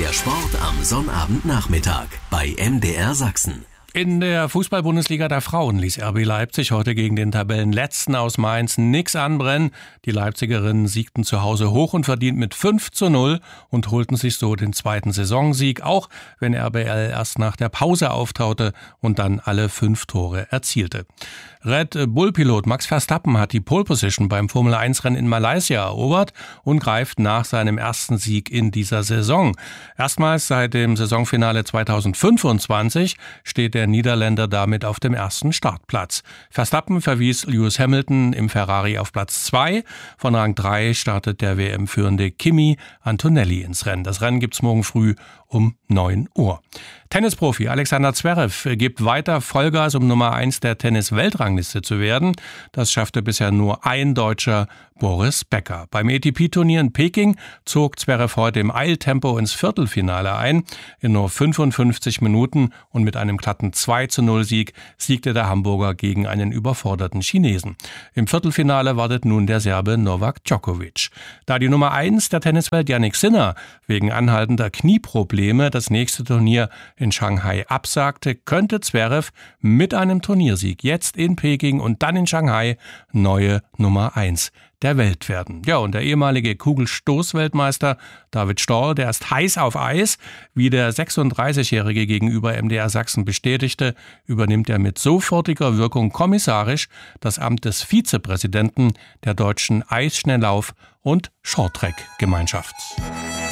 Der Sport am Sonnabendnachmittag bei MDR Sachsen. In der Fußball-Bundesliga der Frauen ließ RB Leipzig heute gegen den Tabellenletzten aus Mainz nix anbrennen. Die Leipzigerinnen siegten zu Hause hoch und verdient mit 5:0 und holten sich so den zweiten Saisonsieg, auch wenn RBL erst nach der Pause auftaute und dann alle 5 Tore erzielte. Red Bull-Pilot Max Verstappen hat die Pole Position beim Formel-1-Rennen in Malaysia erobert und greift nach seinem ersten Sieg in dieser Saison. Erstmals seit dem Saisonfinale 2025 steht der Niederländer damit auf dem ersten Startplatz. Verstappen verwies Lewis Hamilton im Ferrari auf Platz 2. Von Rang 3 startet der WM-führende Kimi Antonelli ins Rennen. Das Rennen gibt's morgen früh um 9 Uhr. Tennisprofi Alexander Zverev gibt weiter Vollgas, um Nummer 1 der Tennis-Weltrangliste zu werden. Das schaffte bisher nur ein Deutscher, Boris Becker. Beim ATP-Turnier in Peking zog Zverev heute im Eiltempo ins Viertelfinale ein. In nur 55 Minuten und mit einem glatten 2:0 siegte der Hamburger gegen einen überforderten Chinesen. Im Viertelfinale wartet nun der Serbe Novak Djokovic. Da die Nummer 1 der Tenniswelt Jannik Sinner wegen anhaltender Knieprobleme das nächste Turnier in Shanghai absagte, könnte Zverev mit einem Turniersieg jetzt in Peking und dann in Shanghai neue Nummer 1 der Welt werden. Ja, und der ehemalige Kugelstoßweltmeister David Storl, der ist heiß auf Eis. Wie der 36-Jährige gegenüber MDR Sachsen bestätigte, übernimmt er mit sofortiger Wirkung kommissarisch das Amt des Vizepräsidenten der deutschen Eisschnelllauf- und Shorttrack-Gemeinschaft.